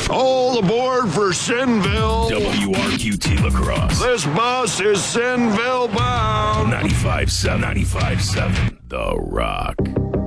All aboard for Sinville. WRQT Lacrosse. This bus is Sinville bound. 95.7, The Rock.